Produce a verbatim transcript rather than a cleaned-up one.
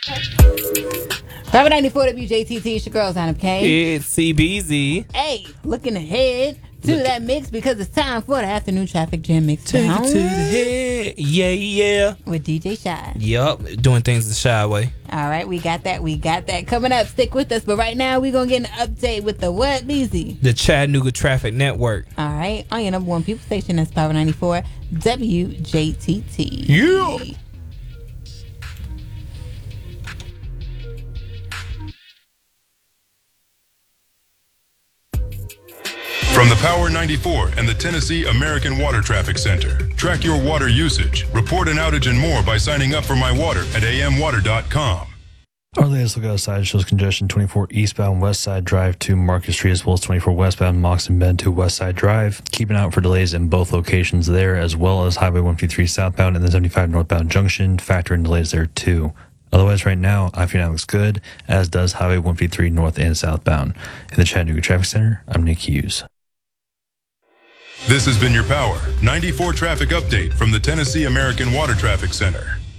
Power ninety-four W J T T, it's your girl, Zainab K. It's C B Z. Hey, looking ahead to Look that mix because it's time for the afternoon traffic jam mix Take down it to the head. Yeah, yeah. with D J Shy. Yup, doing things the shy way. All right, we got that. We got that coming up. Stick with us. But right now, we're going to get an update with the what, B Z? The Chattanooga Traffic Network. All right, on your number one people station, that's Power ninety-four W J T T. Yeah. From the Power ninety-four and the Tennessee American Water Traffic Center. Track your water usage, report an outage and more by signing up for My Water at a m water dot com. Our latest look outside shows congestion twenty-four eastbound West Side Drive to Market Street, as well as twenty-four westbound Moxon Bend to West Side Drive. Keep an eye out for delays in both locations there, as well as Highway one fifty-three southbound and the seventy-five northbound junction. Factor in delays there too. Otherwise, right now, I feel that looks good, as does Highway one fifty-three north and southbound. In the Chattanooga Traffic Center, I'm Nick Hughes. This has been your Power ninety-four traffic update from the Tennessee American Water Traffic Center.